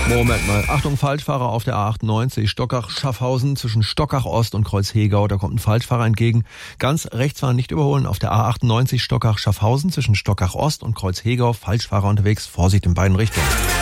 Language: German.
Moment mal. Achtung, Falschfahrer auf der A98, Stockach-Schaffhausen zwischen Stockach-Ost und Kreuz-Hegau. Da kommt ein Falschfahrer entgegen. Ganz rechts fahren, nicht überholen. Auf der A98 Stockach-Schaffhausen zwischen Stockach-Ost und Kreuz-Hegau. Falschfahrer unterwegs. Vorsicht in beiden Richtungen.